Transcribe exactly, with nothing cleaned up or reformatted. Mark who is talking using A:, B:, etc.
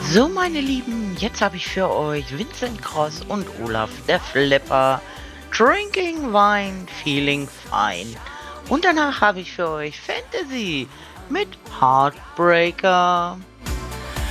A: So, meine Lieben, jetzt habe ich für euch Vincent Cross und Olaf der Flipper. Drinking Wine, Feeling Fine. Und danach habe ich für euch Fantasy mit Heartbreaker.